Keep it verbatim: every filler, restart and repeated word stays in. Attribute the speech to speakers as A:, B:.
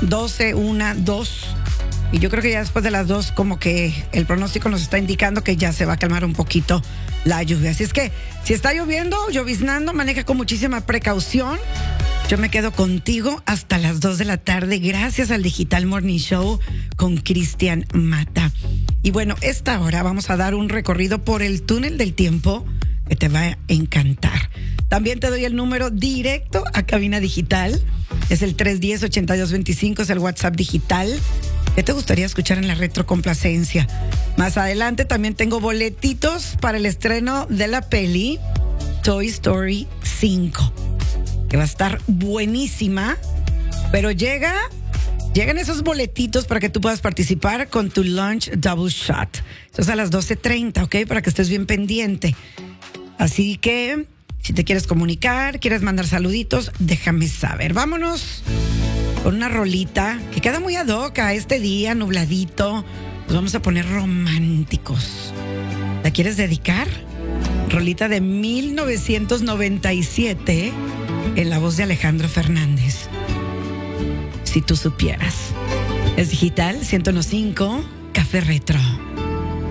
A: doce, una, dos. Y yo creo que ya después de las dos, como que el pronóstico nos está indicando que ya se va a calmar un poquito la lluvia. Así es que, si está lloviendo, lloviznando, maneja con muchísima precaución. Yo me quedo contigo hasta las dos de la tarde, gracias al Digital Morning Show con Cristian Mata. Y bueno, esta hora vamos a dar un recorrido por el túnel del tiempo que te va a encantar. También te doy el número directo a Cabina Digital. Es el tres uno cero, ocho dos dos cinco, es el WhatsApp digital. ¿Qué te gustaría escuchar en la retrocomplacencia? Más adelante también tengo boletitos para el estreno de la peli Toy Story cinco, que va a estar buenísima, pero llega, llegan esos boletitos para que tú puedas participar con tu lunch double shot. Eso es a las doce treinta, ¿ok? Para que estés bien pendiente. Así que, si te quieres comunicar, quieres mandar saluditos, déjame saber. Vámonos con una rolita que queda muy ad hoc a este día nubladito. Nos vamos a poner románticos. ¿La quieres dedicar? Rolita de mil novecientos noventa y siete en la voz de Alejandro Fernández. Si tú supieras. Es Digital ciento uno punto cinco, Café Retro.